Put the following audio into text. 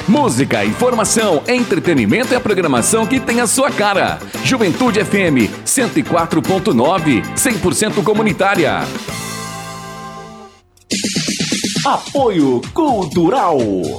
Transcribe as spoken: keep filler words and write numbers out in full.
Música, informação, entretenimento e a programação que tem a sua cara. Juventude F M cento e quatro ponto nove, cem por cento comunitária. Apoio Cultural.